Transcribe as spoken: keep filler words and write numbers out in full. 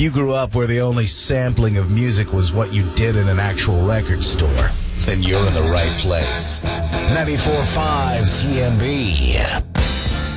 you grew up where the only sampling of music was what you did in an actual record store, then you're in the right place. ninety-four point five T M B.